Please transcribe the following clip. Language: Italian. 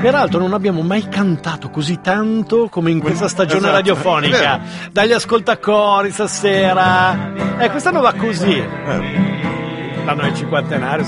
Peraltro non abbiamo mai cantato così tanto come in questa stagione radiofonica. Dagli ascoltacori stasera. Quest'anno va così. L'anno del cinquantenario.